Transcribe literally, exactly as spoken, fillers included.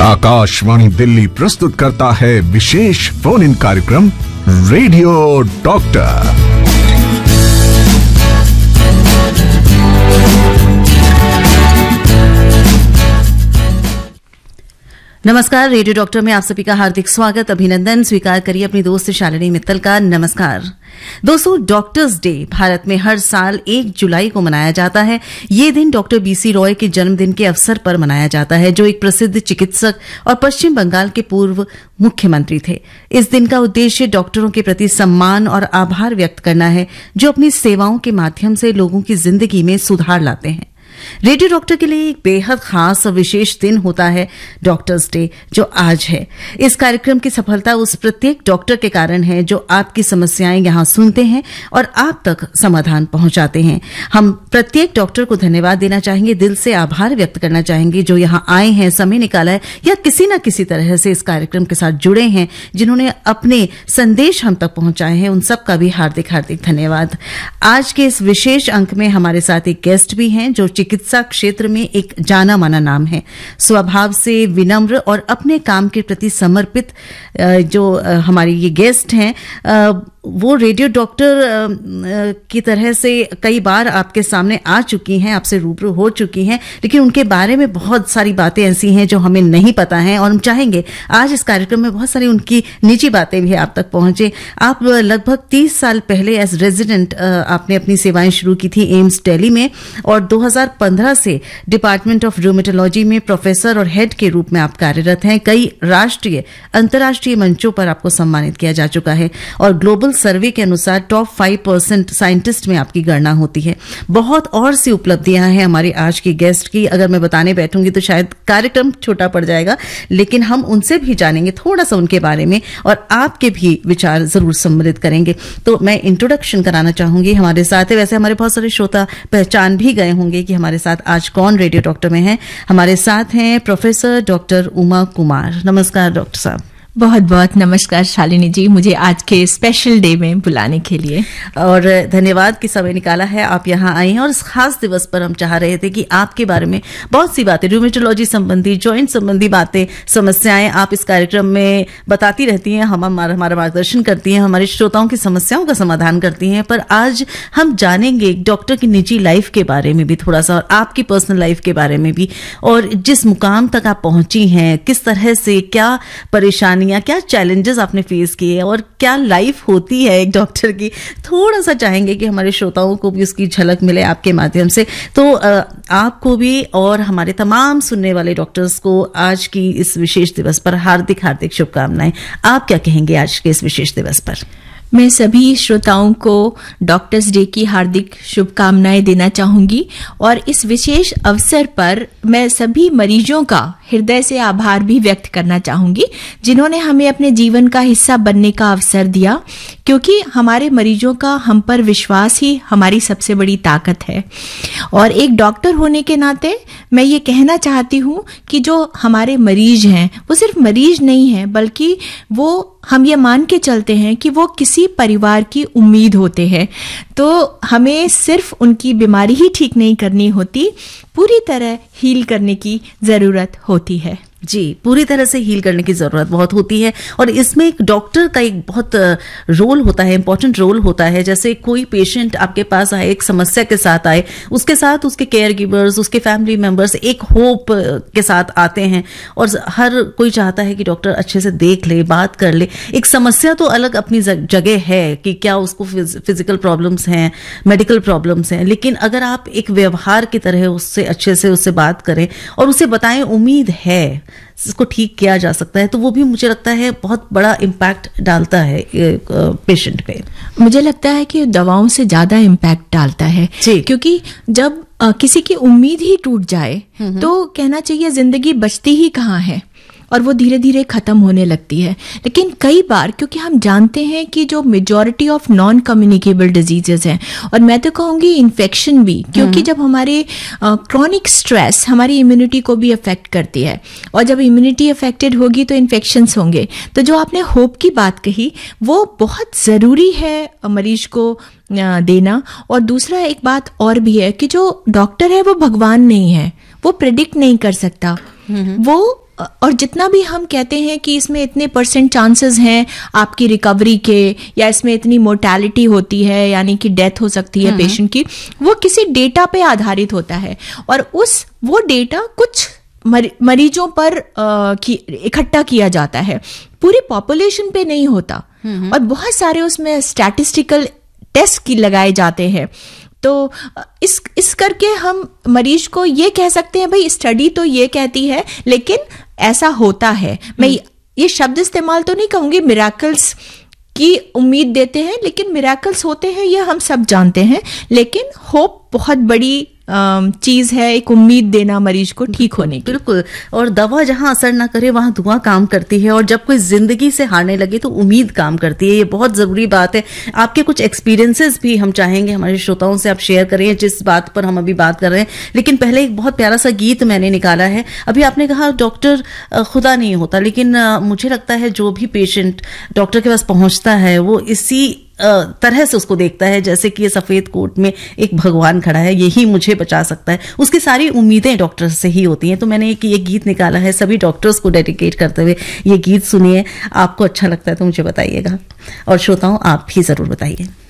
आकाशवाणी दिल्ली प्रस्तुत करता है विशेष फोन इन कार्यक्रम रेडियो डॉक्टर। नमस्कार, रेडियो डॉक्टर में आप सभी का हार्दिक स्वागत, अभिनंदन। स्वीकार करिए अपनी दोस्त शालिनी मित्तल का नमस्कार। दोस्तों, डॉक्टर्स डे भारत में हर साल एक जुलाई को मनाया जाता है। ये दिन डॉक्टर बीसी रॉय के जन्मदिन के अवसर पर मनाया जाता है, जो एक प्रसिद्ध चिकित्सक और पश्चिम बंगाल के पूर्व मुख्यमंत्री थे। इस दिन का उद्देश्य डॉक्टरों के प्रति सम्मान और आभार व्यक्त करना है, जो अपनी सेवाओं के माध्यम से लोगों की जिंदगी में सुधार लाते हैं। रेडियो डॉक्टर के लिए एक बेहद खास और विशेष दिन होता है डॉक्टर्स डे, जो आज है। इस कार्यक्रम की सफलता उस प्रत्येक डॉक्टर के कारण है जो आपकी समस्याएं यहां सुनते हैं और आप तक समाधान पहुंचाते हैं। हम प्रत्येक डॉक्टर को धन्यवाद देना चाहेंगे, दिल से आभार व्यक्त करना चाहेंगे, जो यहां आए हैं, समय निकाला है या किसी न किसी तरह से इस कार्यक्रम के साथ जुड़े हैं, जिन्होंने अपने संदेश हम तक पहुंचाए हैं। उन सबका भी हार्दिक हार्दिक धन्यवाद। आज के इस विशेष अंक में हमारे साथ एक गेस्ट भी हैं, जो चिकित्सा क्षेत्र में एक जाना माना नाम है। स्वभाव से विनम्र और अपने काम के प्रति समर्पित जो हमारी ये गेस्ट हैं, वो रेडियो डॉक्टर की तरह से कई बार आपके सामने आ चुकी हैं, आपसे रूबरू हो चुकी हैं, लेकिन उनके बारे में बहुत सारी बातें ऐसी हैं जो हमें नहीं पता हैं, और हम चाहेंगे आज इस कार्यक्रम में बहुत सारी उनकी निजी बातें भी आप तक पहुंचे। आप लगभग तीस साल पहले एज रेजिडेंट आपने अपनी सेवाएं शुरू की थी एम्स दिल्ली में, और दो हज़ार पंद्रह से डिपार्टमेंट ऑफ रूमेटोलॉजी में प्रोफेसर और हेड के रूप में आप कार्यरत हैं। कई राष्ट्रीय अंतर्राष्ट्रीय मंचों पर आपको सम्मानित किया जा चुका है, और ग्लोबल सर्वे के अनुसार टॉप फाइव परसेंट साइंटिस्ट में आपकी गणना होती है। बहुत और सी उपलब्धियां हैं हमारी आज की गेस्ट की। अगर मैं बताने बैठूंगी तो शायद कार्यक्रम छोटा पड़ जाएगा, लेकिन हम उनसे भी जानेंगे थोड़ा सा उनके बारे में, और आपके भी विचार जरूर सम्मिलित करेंगे। तो मैं इंट्रोडक्शन कराना चाहूंगी। हमारे साथ है, वैसे हमारे बहुत सारे श्रोता पहचान भी गए होंगे कि हमारे साथ आज कौन रेडियो डॉक्टर में है। हमारे साथ हैं प्रोफेसर डॉक्टर उमा कुमार। नमस्कार डॉक्टर साहब। बहुत बहुत नमस्कार शालिनी जी, मुझे आज के स्पेशल डे में बुलाने के लिए, और धन्यवाद कि समय निकाला है, आप यहाँ आए हैं। और इस खास दिवस पर हम चाह रहे थे कि आपके बारे में बहुत सी बातें, रूमेटोलॉजी संबंधी, जॉइंट संबंधी बातें, समस्याएं आप इस कार्यक्रम में बताती रहती हैं, हम हमारा हमारा मार्गदर्शन करती हैं, हमारे श्रोताओं की समस्याओं का समाधान करती हैं। पर आज हम जानेंगे एक डॉक्टर की निजी लाइफ के बारे में भी थोड़ा सा, और आपकी पर्सनल लाइफ के बारे में भी, और जिस मुकाम तक आप पहुंची हैं, किस तरह से, क्या परेशानी, क्या चैलेंजेस आपने फेस किए, और क्या लाइफ होती है एक डॉक्टर की। थोड़ा सा चाहेंगे कि हमारे श्रोताओं को भी उसकी झलक मिले आपके माध्यम से। तो आपको भी और हमारे तमाम सुनने वाले डॉक्टर्स को आज की इस विशेष दिवस पर हार्दिक हार्दिक शुभकामनाएं। आप क्या कहेंगे आज के इस विशेष दिवस पर? मैं सभी श्रोताओं को डॉक्टर्स डे की हार्दिक शुभकामनाएं देना चाहूंगी, और इस विशेष अवसर पर मैं सभी मरीजों का हृदय से आभार भी व्यक्त करना चाहूंगी, जिन्होंने हमें अपने जीवन का हिस्सा बनने का अवसर दिया, क्योंकि हमारे मरीजों का हम पर विश्वास ही हमारी सबसे बड़ी ताकत है। और एक डॉक्टर होने के नाते मैं ये कहना चाहती हूँ कि जो हमारे मरीज हैं वो सिर्फ मरीज नहीं है, बल्कि वो, हम ये मान के चलते हैं कि वो किसी परिवार की उम्मीद होते हैं। तो हमें सिर्फ उनकी बीमारी ही ठीक नहीं करनी होती, पूरी तरह हील करने की जरूरत होती है। जी, पूरी तरह से हील करने की जरूरत बहुत होती है, और इसमें एक डॉक्टर का एक बहुत रोल होता है, इंपॉर्टेंट रोल होता है। जैसे कोई पेशेंट आपके पास आए, एक समस्या के साथ आए, उसके साथ उसके केयर गिवर्स, उसके फैमिली मेंबर्स एक होप के साथ आते हैं, और हर कोई चाहता है कि डॉक्टर अच्छे से देख ले, बात कर ले। एक समस्या तो अलग अपनी जगह है कि क्या उसको फिजिकल प्रॉब्लम्स हैं, मेडिकल प्रॉब्लम्स हैं, लेकिन अगर आप एक व्यवहार की तरह उससे अच्छे से उससे बात करें और उसे बताएं उम्मीद है, इसको ठीक किया जा सकता है, तो वो भी मुझे लगता है बहुत बड़ा इम्पैक्ट डालता है पेशेंट पे। मुझे लगता है कि दवाओं से ज्यादा इम्पैक्ट डालता है, क्योंकि जब आ, किसी की उम्मीद ही टूट जाए तो कहना चाहिए जिंदगी बचती ही कहाँ है, और वो धीरे धीरे खत्म होने लगती है। लेकिन कई बार, क्योंकि हम जानते हैं कि जो majority of non communicable diseases हैं, और मैं तो कहूँगी इन्फेक्शन भी, क्योंकि जब हमारे क्रॉनिक स्ट्रेस हमारी इम्यूनिटी को भी अफेक्ट करती है, और जब इम्यूनिटी अफेक्टेड होगी तो इन्फेक्शंस होंगे। तो जो आपने होप की बात कही, वो बहुत ज़रूरी है मरीज को देना। और दूसरा एक बात और भी है कि जो डॉक्टर है वो भगवान नहीं है, वो प्रेडिक्ट नहीं कर सकता, वो और जितना भी हम कहते हैं कि इसमें इतने परसेंट चांसेस हैं आपकी रिकवरी के, या इसमें इतनी मोर्टेलिटी होती है यानी कि डेथ हो सकती है पेशेंट की, वो किसी डेटा पे आधारित होता है और उस वो डेटा कुछ मरीजों पर इकट्ठा किया जाता है, पूरी पॉपुलेशन पे नहीं होता और बहुत सारे उसमें स्टैटिस्टिकल टेस्ट की लगाए जाते हैं। तो इस इस करके हम मरीज को ये कह सकते हैं भाई स्टडी तो ये कहती है लेकिन ऐसा होता है। मैं ये शब्द इस्तेमाल तो नहीं कहूंगी मिरेकल्स की उम्मीद देते हैं, लेकिन मिरेकल्स होते हैं ये हम सब जानते हैं, लेकिन होप बहुत बड़ी चीज है, एक उम्मीद देना मरीज को ठीक होने की। बिल्कुल, और दवा जहां असर ना करे वहां दुआ काम करती है, और जब कोई जिंदगी से हारने लगे तो उम्मीद काम करती है। ये बहुत जरूरी बात है। आपके कुछ एक्सपीरियंसेस भी हम चाहेंगे हमारे श्रोताओं से आप शेयर करें जिस बात पर हम अभी बात कर रहे हैं, लेकिन पहले एक बहुत प्यारा सा गीत मैंने निकाला है। अभी आपने कहा डॉक्टर खुदा नहीं होता, लेकिन मुझे लगता है जो भी पेशेंट डॉक्टर के पास पहुंचता है वो इसी तरह से उसको देखता है जैसे कि ये सफेद कोट में एक भगवान खड़ा है, यही मुझे बचा सकता है। उसकी सारी उम्मीदें डॉक्टर से ही होती हैं। तो मैंने एक ये गीत निकाला है सभी डॉक्टर्स को डेडिकेट करते हुए। ये गीत सुनिए, आपको अच्छा लगता है तो मुझे बताइएगा और श्रोताओं आप भी जरूर बताइए।